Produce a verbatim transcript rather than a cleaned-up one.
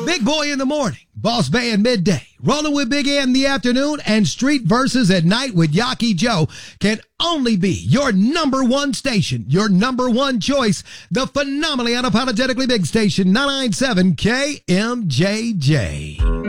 Big Boy in the morning, Boss Bay in midday, Rolling with Big Ant in the afternoon, and Street Versus at night with Yaki Joe can only be your number one station, your number one choice, the phenomenally unapologetically big station, nine nine seven K M J J.